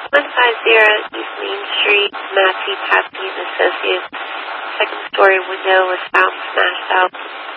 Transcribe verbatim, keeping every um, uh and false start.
one five zero East Main Street, Matthew Tapke's Associates. Second story window was found smashed out.